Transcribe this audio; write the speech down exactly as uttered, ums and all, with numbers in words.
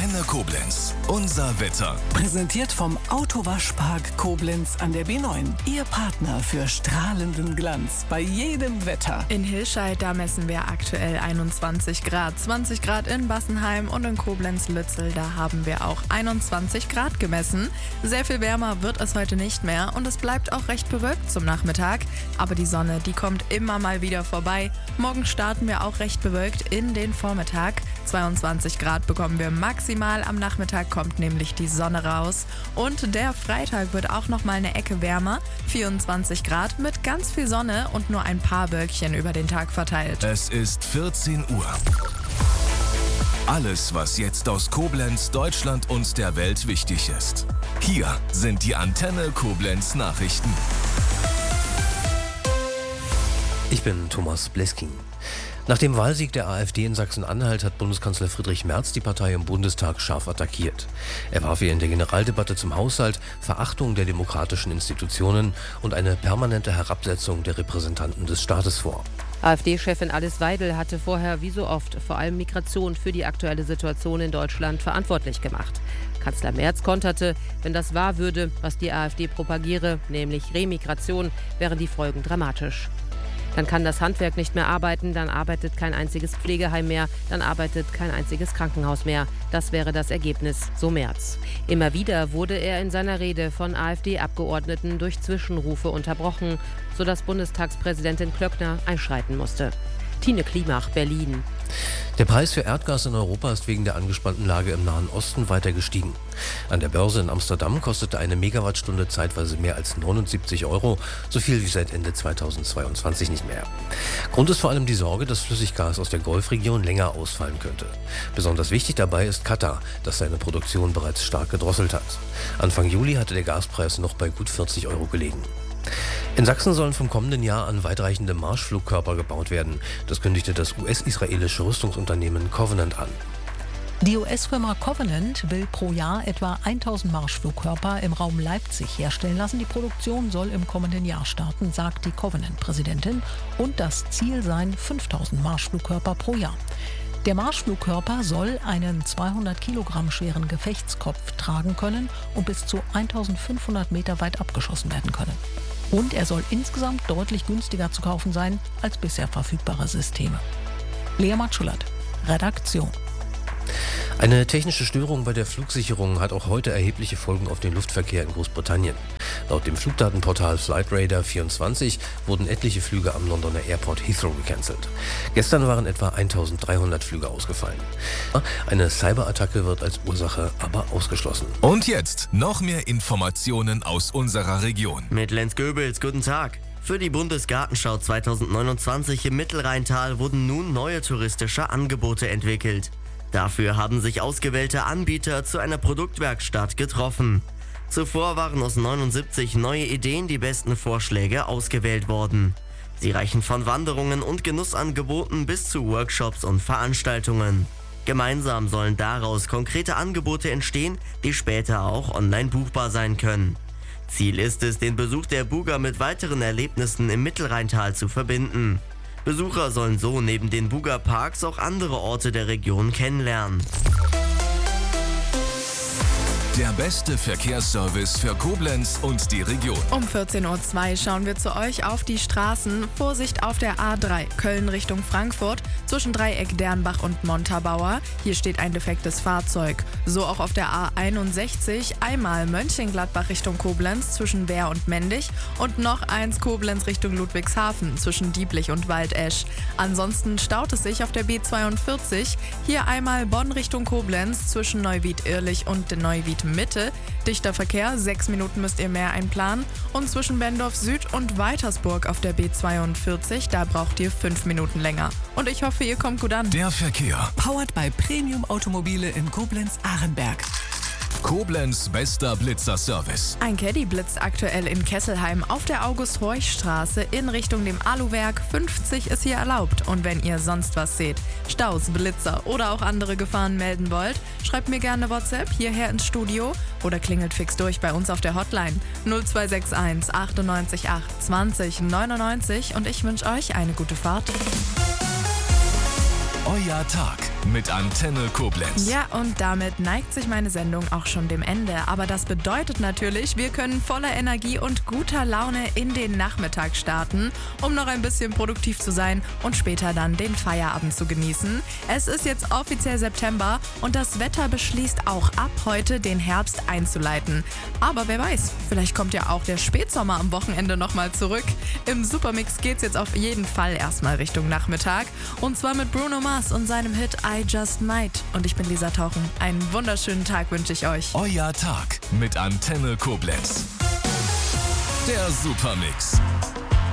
Antenne Koblenz. Unser Wetter. Präsentiert vom Autowaschpark Koblenz an der B neun. Ihr Partner für strahlenden Glanz bei jedem Wetter. In Hilscheid, da messen wir aktuell einundzwanzig Grad. zwanzig Grad in Bassenheim und in Koblenz-Lützel, da haben wir auch einundzwanzig Grad gemessen. Sehr viel wärmer wird es heute nicht mehr und es bleibt auch recht bewölkt zum Nachmittag. Aber die Sonne, die kommt immer mal wieder vorbei. Morgen starten wir auch recht bewölkt in den Vormittag. zweiundzwanzig Grad bekommen wir maximal. Am Nachmittag kommt nämlich die Sonne raus. Und der Freitag wird auch noch mal eine Ecke wärmer. vierundzwanzig Grad mit ganz viel Sonne und nur ein paar Wölkchen über den Tag verteilt. Es ist vierzehn Uhr. Alles, was jetzt aus Koblenz, Deutschland und der Welt wichtig ist. Hier sind die Antenne Koblenz Nachrichten. Ich bin Thomas Bleskin. Nach dem Wahlsieg der AfD in Sachsen-Anhalt hat Bundeskanzler Friedrich Merz die Partei im Bundestag scharf attackiert. Er warf ihr in der Generaldebatte zum Haushalt Verachtung der demokratischen Institutionen und eine permanente Herabsetzung der Repräsentanten des Staates vor. AfD-Chefin Alice Weidel hatte vorher wie so oft vor allem Migration für die aktuelle Situation in Deutschland verantwortlich gemacht. Kanzler Merz konterte, wenn das wahr würde, was die AfD propagiere, nämlich Remigration, wären die Folgen dramatisch. Dann kann das Handwerk nicht mehr arbeiten, dann arbeitet kein einziges Pflegeheim mehr, dann arbeitet kein einziges Krankenhaus mehr. Das wäre das Ergebnis, so Merz. Immer wieder wurde er in seiner Rede von AfD-Abgeordneten durch Zwischenrufe unterbrochen, sodass Bundestagspräsidentin Klöckner einschreiten musste. Tine Klimach, Berlin. Der Preis für Erdgas in Europa ist wegen der angespannten Lage im Nahen Osten weiter gestiegen. An der Börse in Amsterdam kostete eine Megawattstunde zeitweise mehr als neunundsiebzig Euro, so viel wie seit Ende zweitausendzweiundzwanzig nicht mehr. Grund ist vor allem die Sorge, dass Flüssiggas aus der Golfregion länger ausfallen könnte. Besonders wichtig dabei ist Katar, das seine Produktion bereits stark gedrosselt hat. Anfang Juli hatte der Gaspreis noch bei gut vierzig Euro gelegen. In Sachsen sollen vom kommenden Jahr an weitreichende Marschflugkörper gebaut werden. Das kündigte das U S-israelische Rüstungsunternehmen Covenant an. Die U S-Firma Covenant will pro Jahr etwa tausend Marschflugkörper im Raum Leipzig herstellen lassen. Die Produktion soll im kommenden Jahr starten, sagt die Covenant-Präsidentin. Und das Ziel seien fünftausend Marschflugkörper pro Jahr. Der Marschflugkörper soll einen zweihundert Kilogramm schweren Gefechtskopf tragen können und bis zu eintausendfünfhundert Meter weit abgeschossen werden können. Und er soll insgesamt deutlich günstiger zu kaufen sein als bisher verfügbare Systeme. Lea Matschulat, Redaktion. Eine technische Störung bei der Flugsicherung hat auch heute erhebliche Folgen auf den Luftverkehr in Großbritannien. Laut dem Flugdatenportal Flightradar vierundzwanzig wurden etliche Flüge am Londoner Airport Heathrow gecancelt. Gestern waren etwa eintausenddreihundert Flüge ausgefallen. Eine Cyberattacke wird als Ursache aber ausgeschlossen. Und jetzt noch mehr Informationen aus unserer Region. Mit Lenz Goebels, guten Tag. Für die Bundesgartenschau zweitausendneunundzwanzig im Mittelrheintal wurden nun neue touristische Angebote entwickelt. Dafür haben sich ausgewählte Anbieter zu einer Produktwerkstatt getroffen. Zuvor waren aus neunundsiebzig neue Ideen die besten Vorschläge ausgewählt worden. Sie reichen von Wanderungen und Genussangeboten bis zu Workshops und Veranstaltungen. Gemeinsam sollen daraus konkrete Angebote entstehen, die später auch online buchbar sein können. Ziel ist es, den Besuch der Buga mit weiteren Erlebnissen im Mittelrheintal zu verbinden. Besucher sollen so neben den Buga-Parks auch andere Orte der Region kennenlernen. Der beste Verkehrsservice für Koblenz und die Region. Um vierzehn Uhr zwei schauen wir zu euch auf die Straßen. Vorsicht auf der A drei, Köln Richtung Frankfurt, zwischen Dreieck Dernbach und Montabaur. Hier steht ein defektes Fahrzeug. So auch auf der A einundsechzig, einmal Mönchengladbach Richtung Koblenz, zwischen Wehr und Mendig. Und noch eins Koblenz Richtung Ludwigshafen, zwischen Dieblich und Waldesch. Ansonsten staut es sich auf der B zweiundvierzig. Hier einmal Bonn Richtung Koblenz, zwischen Neuwied-Irlich und Neuwied Mitte. Dichter Verkehr, sechs Minuten müsst ihr mehr einplanen. Und zwischen Bendorf Süd und Weitersburg auf der B zweiundvierzig, da braucht ihr fünf Minuten länger. Und ich hoffe, ihr kommt gut an. Der Verkehr. Powered by Premium Automobile in Koblenz-Ahrenberg. Koblenz bester Blitzer-Service. Ein Caddy blitzt aktuell in Kesselheim auf der August-Horch-Straße in Richtung dem Aluwerk. fünfzig ist hier erlaubt. Und wenn ihr sonst was seht, Staus, Blitzer oder auch andere Gefahren melden wollt, schreibt mir gerne WhatsApp hierher ins Studio oder klingelt fix durch bei uns auf der Hotline null zwei sechs eins achtundneunzig acht zwanzig neunundneunzig und ich wünsche euch eine gute Fahrt. Euer Tag. mit Antenne Koblenz. Ja, und damit neigt sich meine Sendung auch schon dem Ende. Aber das bedeutet natürlich, wir können voller Energie und guter Laune in den Nachmittag starten, um noch ein bisschen produktiv zu sein und später dann den Feierabend zu genießen. Es ist jetzt offiziell September und das Wetter beschließt auch ab heute den Herbst einzuleiten. Aber wer weiß, vielleicht kommt ja auch der Spätsommer am Wochenende nochmal zurück. Im Supermix geht's jetzt auf jeden Fall erstmal Richtung Nachmittag. Und zwar mit Bruno Mars und seinem Hit I Just Might. Und ich bin Lisa Tauchen. Einen wunderschönen Tag wünsche ich euch. Euer Tag mit Antenne Koblenz. Der Supermix.